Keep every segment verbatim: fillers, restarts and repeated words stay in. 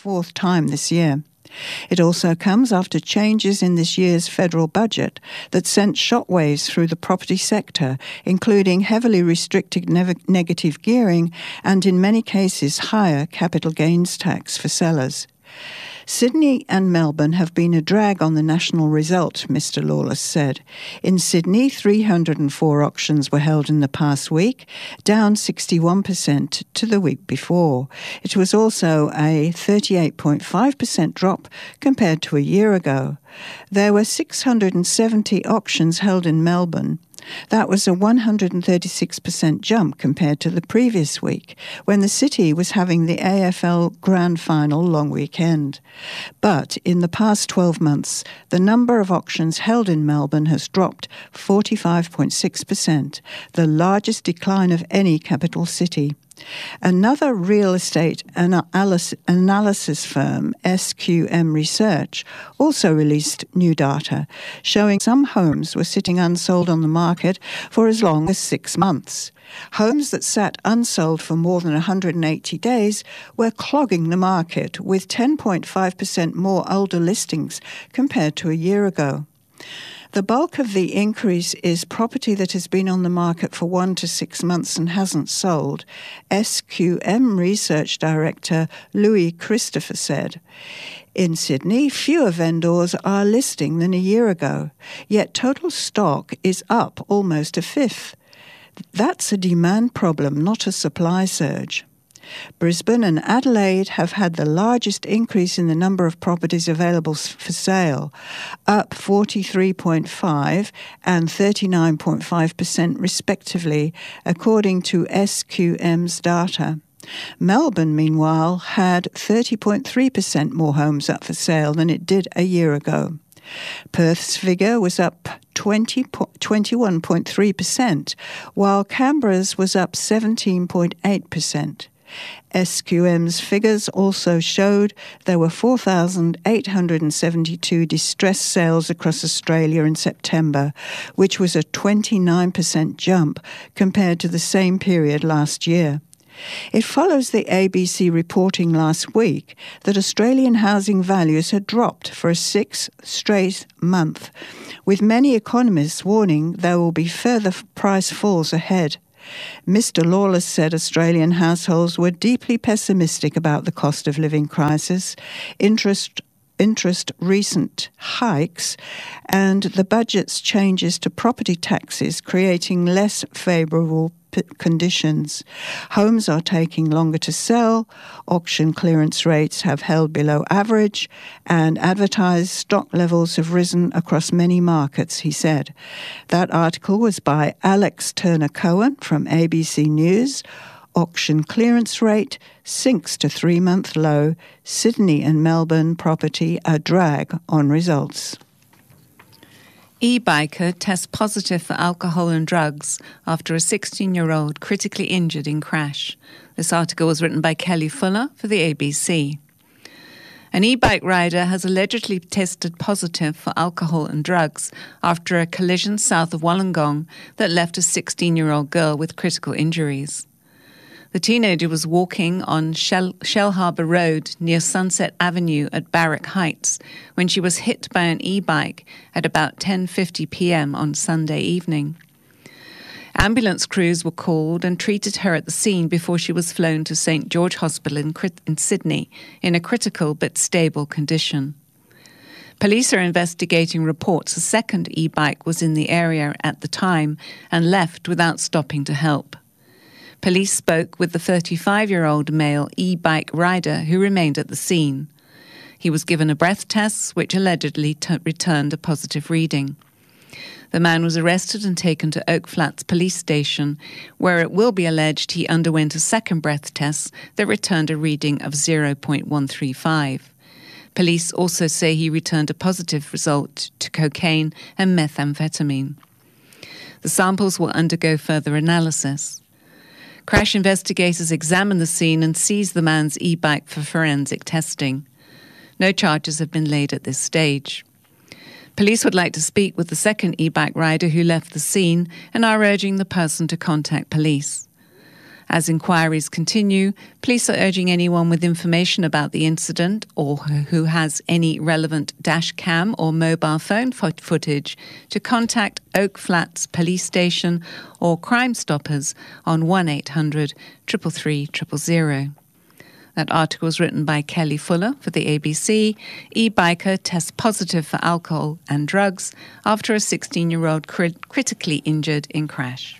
fourth time this year. It also comes after changes in this year's federal budget that sent shockwaves through the property sector, including heavily restricted ne- negative gearing and, in many cases, higher capital gains tax for sellers. Sydney and Melbourne have been a drag on the national result, Mister Lawless said. In Sydney, three hundred four auctions were held in the past week, down sixty-one percent to the week before. It was also a thirty-eight point five percent drop compared to a year ago. There were six hundred seventy auctions held in Melbourne. That was a one hundred thirty-six percent jump compared to the previous week, when the city was having the A F L Grand Final long weekend. But in the past twelve months, the number of auctions held in Melbourne has dropped forty-five point six percent, the largest decline of any capital city. Another real estate analysis firm, S Q M Research, also released new data showing some homes were sitting unsold on the market for as long as six months. Homes that sat unsold for more than one hundred eighty days were clogging the market, with ten point five percent more older listings compared to a year ago. The bulk of the increase is property that has been on the market for one to six months and hasn't sold, S Q M Research Director Louis Christopher said. In Sydney, fewer vendors are listing than a year ago, yet total stock is up almost a fifth. That's a demand problem, not a supply surge. Brisbane and Adelaide have had the largest increase in the number of properties available for sale, up forty-three point five and thirty-nine point five percent respectively, according to S Q M's data. Melbourne, meanwhile, had thirty point three percent more homes up for sale than it did a year ago. Perth's figure was up twenty-one point three percent, while Canberra's was up seventeen point eight percent. S Q M's figures also showed there were four thousand eight hundred seventy-two distressed sales across Australia in September, which was a twenty-nine percent jump compared to the same period last year. It follows the A B C reporting last week that Australian housing values had dropped for a sixth straight month, with many economists warning there will be further price falls ahead. Mister Lawless said Australian households were deeply pessimistic about the cost of living crisis, interest interest recent hikes, and the budget's changes to property taxes creating less favourable p- conditions. Homes are taking longer to sell, auction clearance rates have held below average, and advertised stock levels have risen across many markets, he said. That article was by Alex Turner-Cohen from A B C News. Auction clearance rate sinks to three-month low. Sydney and Melbourne property a drag on results. E-biker tests positive for alcohol and drugs after a sixteen-year-old critically injured in crash. This article was written by Kelly Fuller for the A B C. An e-bike rider has allegedly tested positive for alcohol and drugs after a collision south of Wollongong that left a sixteen-year-old girl with critical injuries. The teenager was walking on Shell, Shell Harbour Road near Sunset Avenue at Barrack Heights when she was hit by an e-bike at about ten fifty p.m. on Sunday evening. Ambulance crews were called and treated her at the scene before she was flown to Saint George Hospital in, in Sydney in a critical but stable condition. Police are investigating reports a second e-bike was in the area at the time and left without stopping to help. Police spoke with the thirty-five-year-old male e-bike rider who remained at the scene. He was given a breath test, which allegedly t- returned a positive reading. The man was arrested and taken to Oak Flats Police Station, where it will be alleged he underwent a second breath test that returned a reading of zero point one three five. Police also say he returned a positive result to cocaine and methamphetamine. The samples will undergo further analysis. Crash investigators examined the scene and seized the man's e-bike for forensic testing. No charges have been laid at this stage. Police would like to speak with the second e-bike rider who left the scene and are urging the person to contact police. As inquiries continue, police are urging anyone with information about the incident or who has any relevant dash cam or mobile phone fo- footage to contact Oak Flats Police Station or Crime Stoppers on one eight hundred, three three three zero zero. That article was written by Kelly Fuller for the A B C. E-biker tests positive for alcohol and drugs after a sixteen-year-old crit- critically injured in crash.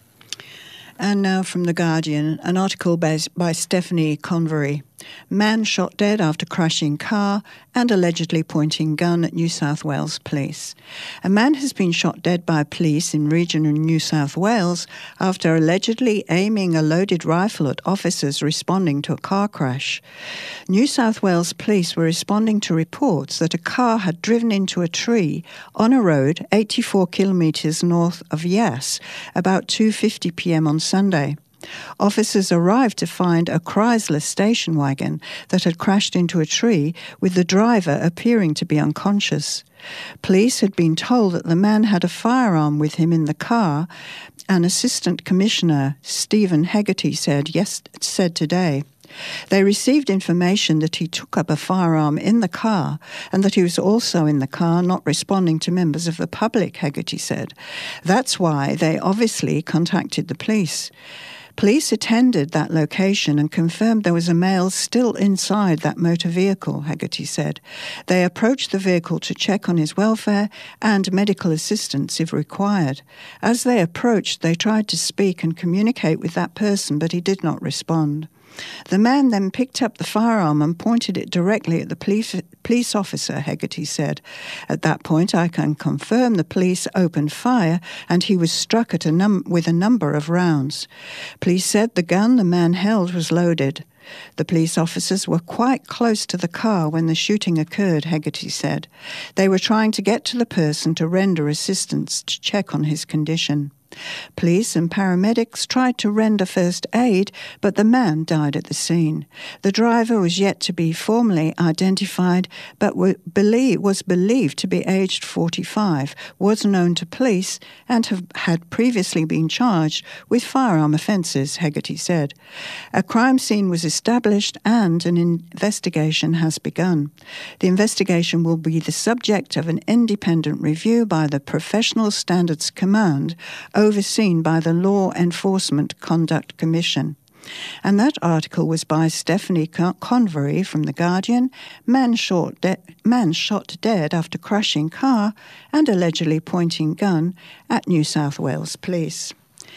And now from The Guardian, an article by, by Stephanie Convery. Man shot dead after crashing car and allegedly pointing gun at New South Wales police. A man has been shot dead by police in regional New South Wales after allegedly aiming a loaded rifle at officers responding to a car crash. New South Wales police were responding to reports that a car had driven into a tree on a road eighty-four kilometres north of Yass about two fifty p m on Sunday. Officers arrived to find a Chrysler station wagon that had crashed into a tree, with the driver appearing to be unconscious. Police had been told that the man had a firearm with him in the car, and Assistant Commissioner Stephen Hegarty said, yes, said today. They received information that he took up a firearm in the car and that he was also in the car not responding to members of the public, Hegarty said. That's why they obviously contacted the police. Police attended that location and confirmed there was a male still inside that motor vehicle, Hegarty said. They approached the vehicle to check on his welfare and medical assistance if required. As they approached, they tried to speak and communicate with that person, but he did not respond. The man then picked up the firearm and pointed it directly at the police, police officer, Hegarty said. At that point, I can confirm the police opened fire and he was struck at a num- with a number of rounds. Police said the gun the man held was loaded. The police officers were quite close to the car when the shooting occurred, Hegarty said. They were trying to get to the person to render assistance to check on his condition. Police and paramedics tried to render first aid, but the man died at the scene. The driver was yet to be formally identified, but was believed to be aged forty-five, was known to police, and have, had previously been charged with firearm offences, Hegarty said. A crime scene was established and an investigation has begun. The investigation will be the subject of an independent review by the Professional Standards Command, overseen by the Law Enforcement Conduct Commission. And that article was by Stephanie Convery from The Guardian. Man shot, de- man shot dead after crashing car and allegedly pointing gun at New South Wales police.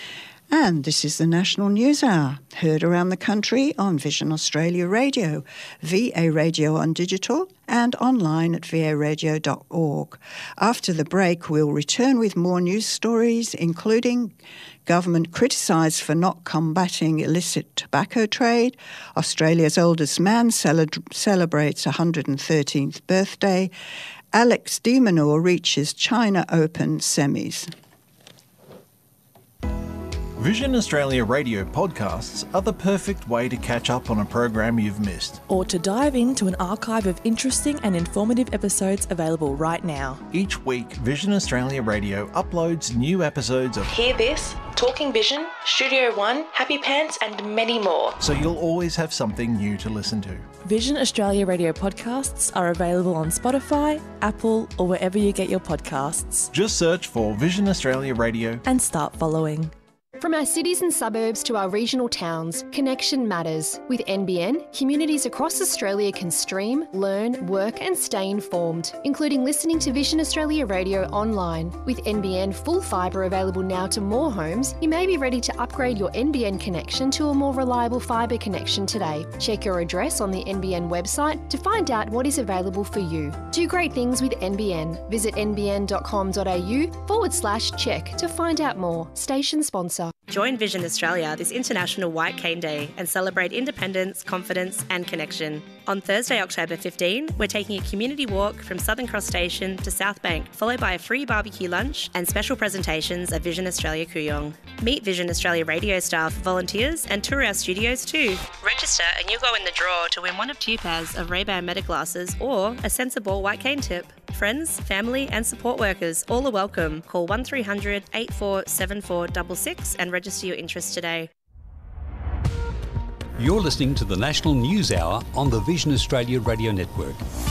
And this is the National News Hour, heard around the country on Vision Australia Radio, V A Radio on digital, and online at v a radio dot org. After the break, we'll return with more news stories, including government criticised for not combating illicit tobacco trade, Australia's oldest man cele- celebrates one hundred thirteenth birthday, Alex de Minaur reaches China Open semis. Vision Australia Radio podcasts are the perfect way to catch up on a program you've missed, or to dive into an archive of interesting and informative episodes available right now. Each week, Vision Australia Radio uploads new episodes of Hear This, Talking Vision, Studio One, Happy Pants, and many more. So you'll always have something new to listen to. Vision Australia Radio podcasts are available on Spotify, Apple, or wherever you get your podcasts. Just search for Vision Australia Radio and start following. From our cities and suburbs to our regional towns, connection matters. With N B N, communities across Australia can stream, learn, work and stay informed, including listening to Vision Australia Radio online. With N B N full fibre available now to more homes, you may be ready to upgrade your N B N connection to a more reliable fibre connection today. Check your address on the N B N website to find out what is available for you. Do great things with N B N. Visit n b n dot com dot a u forward slash check to find out more. Station sponsor. Join Vision Australia this International White Cane Day and celebrate independence, confidence and connection. On Thursday, October fifteenth, we're taking a community walk from Southern Cross Station to South Bank, followed by a free barbecue lunch and special presentations at Vision Australia Kooyong. Meet Vision Australia radio staff, volunteers and tour our studios too. Register and you'll go in the draw to win one of two pairs of Ray-Ban Meta glasses or a sensible white cane tip. Friends, family and support workers all are welcome. Call one three hundred, eight four seven four six six and register your interest today. You're listening to the National News Hour on the Vision Australia Radio Network.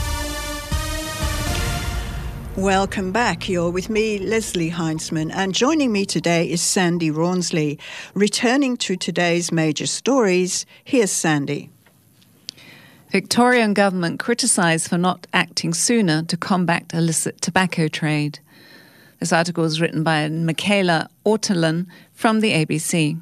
Welcome back. You're with me, Leslie Heinzman, and joining me today is Sandy Rawnsley. Returning to today's major stories, here's Sandy. Victorian government criticised for not acting sooner to combat illicit tobacco trade. This article was written by Michaela Ortolan from the A B C.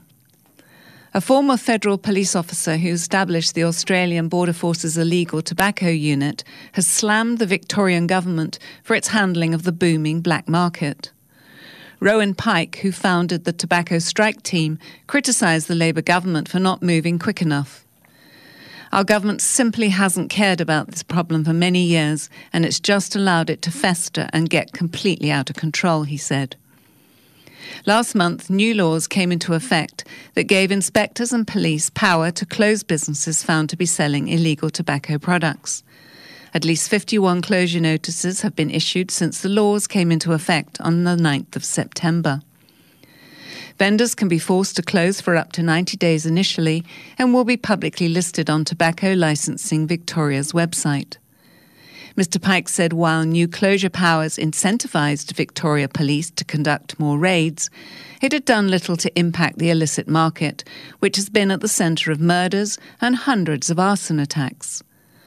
A former federal police officer who established the Australian Border Force's illegal tobacco unit has slammed the Victorian government for its handling of the booming black market. Rowan Pike, who founded the Tobacco Strike Team, criticised the Labor government for not moving quick enough. Our government simply hasn't cared about this problem for many years, and it's just allowed it to fester and get completely out of control, he said. Last month, new laws came into effect that gave inspectors and police power to close businesses found to be selling illegal tobacco products. At least fifty-one closure notices have been issued since the laws came into effect on the ninth of September. Vendors can be forced to close for up to ninety days initially and will be publicly listed on Tobacco Licensing Victoria's website. Mister Pike said while new closure powers incentivised Victoria Police to conduct more raids, it had done little to impact the illicit market, which has been at the centre of murders and hundreds of arson attacks.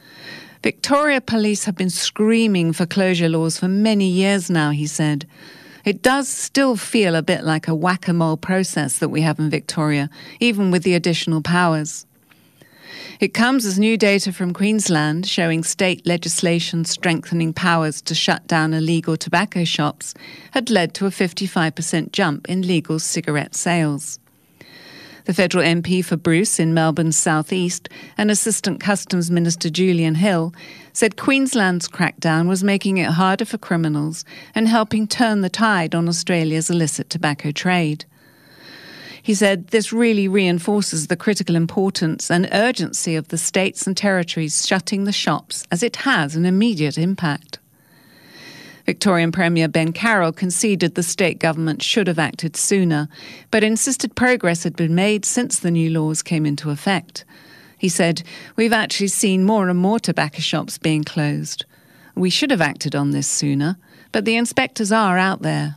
Victoria Police have been screaming for closure laws for many years now, he said. It does still feel a bit like a whack-a-mole process that we have in Victoria, even with the additional powers. It comes as new data from Queensland showing state legislation strengthening powers to shut down illegal tobacco shops had led to a fifty-five percent jump in legal cigarette sales. The federal M P for Bruce in Melbourne's southeast and Assistant Customs Minister Julian Hill said Queensland's crackdown was making it harder for criminals and helping turn the tide on Australia's illicit tobacco trade. He said this really reinforces the critical importance and urgency of the states and territories shutting the shops, as it has an immediate impact. Victorian Premier Ben Carroll conceded the state government should have acted sooner, but insisted progress had been made since the new laws came into effect. He said, "We've actually seen more and more tobacco shops being closed. We should have acted on this sooner, but the inspectors are out there."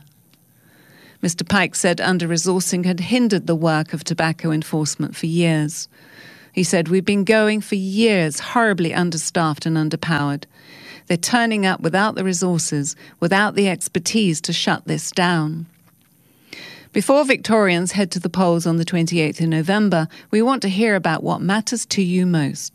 Mister Pike said under-resourcing had hindered the work of tobacco enforcement for years. He said, "We've been going for years horribly understaffed and underpowered. They're turning up without the resources, without the expertise to shut this down." Before Victorians head to the polls on the twenty-eighth of November, we want to hear about what matters to you most.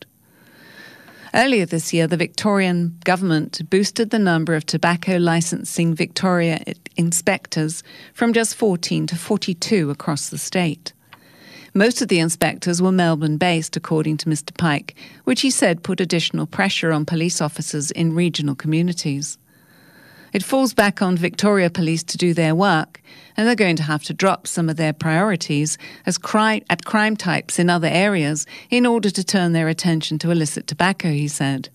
Earlier this year, the Victorian government boosted the number of Tobacco Licensing Victoria inspectors from just fourteen to forty-two across the state. Most of the inspectors were Melbourne-based, according to Mister Pike, which he said put additional pressure on police officers in regional communities. It falls back on Victoria Police to do their work, and they're going to have to drop some of their priorities as crime, at crime types in other areas in order to turn their attention to illicit tobacco, he said.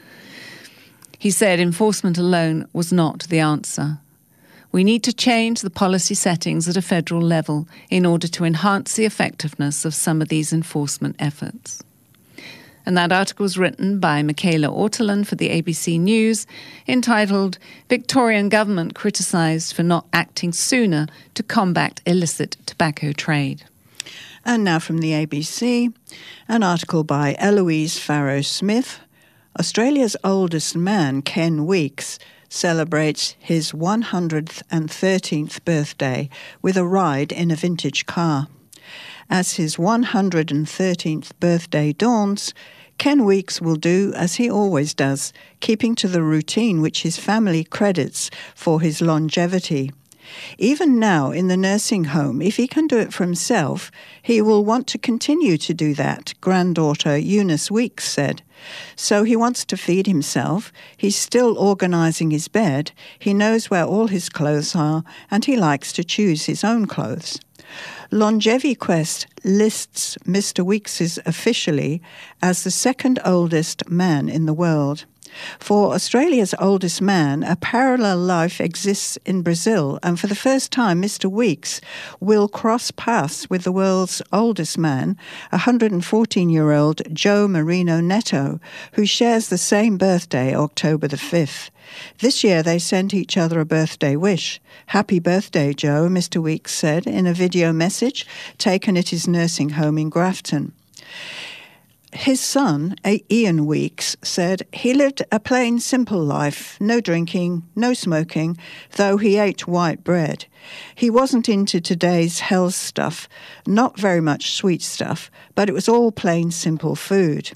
He said enforcement alone was not the answer. We need to change the policy settings at a federal level in order to enhance the effectiveness of some of these enforcement efforts. And that article was written by Michaela Ortolan for the A B C News, entitled Victorian Government Criticised for Not Acting Sooner to Combat Illicit Tobacco Trade. And now from the A B C, an article by Eloise Farrow-Smith. Australia's oldest man, Ken Weeks, celebrates his one hundred thirteenth birthday with a ride in a vintage car. As his one hundred thirteenth birthday dawns, Ken Weeks will do as he always does, keeping to the routine which his family credits for his longevity. Even now in the nursing home, if he can do it for himself, he will want to continue to do that, granddaughter Eunice Weeks said. So he wants to feed himself, he's still organising his bed, he knows where all his clothes are, and he likes to choose his own clothes. LongeviQuest lists Mister Weeks officially as the second oldest man in the world. For Australia's oldest man, a parallel life exists in Brazil, and for the first time, Mister Weeks will cross paths with the world's oldest man, one hundred fourteen-year-old Joe Marino Neto, who shares the same birthday, October the fifth. This year they sent each other a birthday wish. "Happy birthday, Joe," Mister Weeks said in a video message taken at his nursing home in Grafton. His son, Ian Weeks, said he lived a plain, simple life, no drinking, no smoking, though he ate white bread. He wasn't into today's health stuff, not very much sweet stuff, but it was all plain, simple food.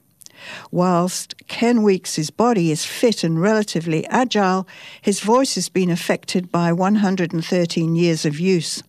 Whilst Ken Weeks' body is fit and relatively agile, his voice has been affected by one hundred thirteen years of use.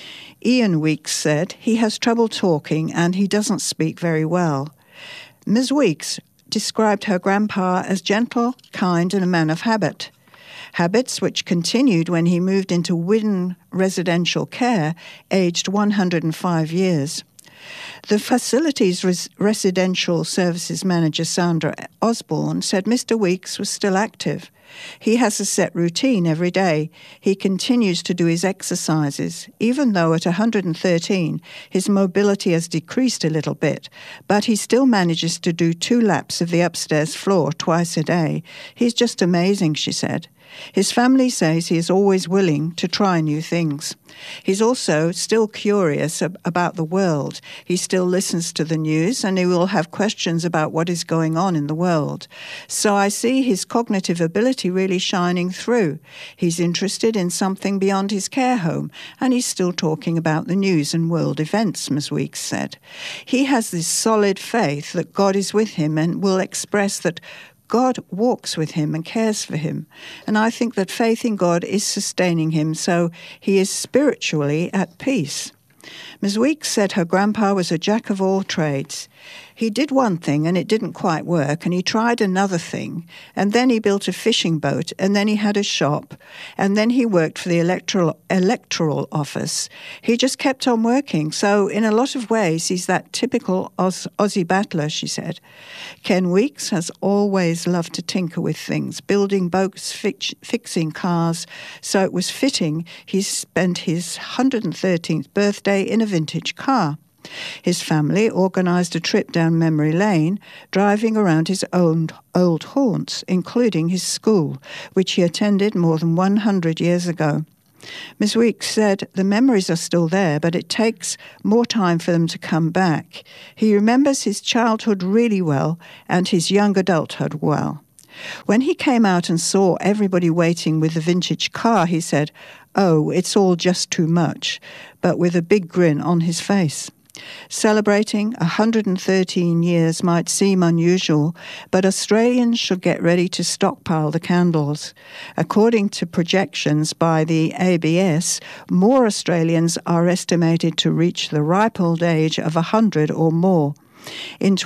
Ian Weeks said he has trouble talking and he doesn't speak very well. Miz Weeks described her grandpa as gentle, kind, and a man of habit. Habits which continued when he moved into Widden residential care, aged one hundred five years. The facility's res- residential services manager, Sandra Osborne, said Mister Weeks was still active. He has a set routine every day. He continues to do his exercises, even though at one hundred thirteen his mobility has decreased a little bit, but he still manages to do two laps of the upstairs floor twice a day. He's just amazing, she said. His family says he is always willing to try new things. He's also still curious ab- about the world. He still listens to the news and he will have questions about what is going on in the world. So I see his cognitive ability really shining through. He's interested in something beyond his care home and he's still talking about the news and world events, Miz Weeks said. He has this solid faith that God is with him and will express that God walks with him and cares for him. And I think that faith in God is sustaining him, so he is spiritually at peace. Miz Weeks said her grandpa was a jack of all trades. He did one thing and it didn't quite work, and he tried another thing, and then he built a fishing boat, and then he had a shop, and then he worked for the electoral electoral office. He just kept on working, so in a lot of ways he's that typical Oz, Aussie battler, she said. Ken Weeks has always loved to tinker with things, building boats, fix, fixing cars, so it was fitting he spent his one hundred thirteenth birthday in a vintage car. His family organised a trip down memory lane, driving around his own old haunts, including his school, which he attended more than one hundred years ago. Miz Weeks said the memories are still there, but it takes more time for them to come back. He remembers his childhood really well and his young adulthood well. When he came out and saw everybody waiting with the vintage car, he said, "Oh, it's all just too much," but with a big grin on his face. Celebrating one hundred thirteen years might seem unusual, but Australians should get ready to stockpile the candles. According to projections by the A B S, more Australians are estimated to reach the ripe old age of one hundred or more. In